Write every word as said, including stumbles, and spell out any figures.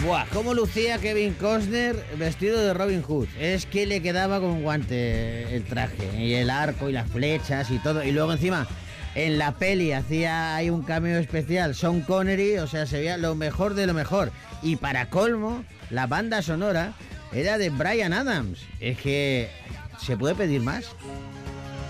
Buah, cómo lucía Kevin Costner vestido de Robin Hood. Es que le quedaba con guante el traje, y el arco y las flechas y todo. Y luego encima, en la peli hacía hay un cameo especial, Sean Connery, o sea, se veía lo mejor de lo mejor. Y para colmo, la banda sonora era de Bryan Adams. Es que, ¿se puede pedir más?